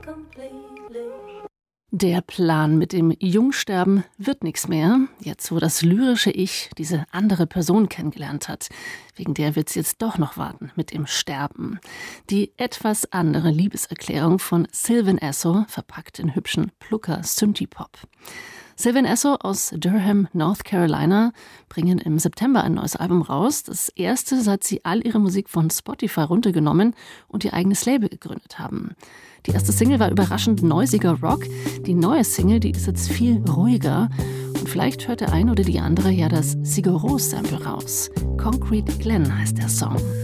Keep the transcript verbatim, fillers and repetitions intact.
Der Plan mit dem Jungsterben wird nichts mehr, jetzt wo das lyrische Ich diese andere Person kennengelernt hat. Wegen der wird's jetzt doch noch warten mit dem Sterben. Die etwas andere Liebeserklärung von Sylvan Esso, verpackt in hübschen Plucker-Synthie-Pop. Sylvan Esso aus Durham, North Carolina, bringen im September ein neues Album raus. Das erste, seit sie all ihre Musik von Spotify runtergenommen und ihr eigenes Label gegründet haben. Die erste Single war überraschend neusiger Rock. Die neue Single, die ist jetzt viel ruhiger. Und vielleicht hört der eine oder die andere ja das Sigur Rós Sample raus. Concrete Glen heißt der Song.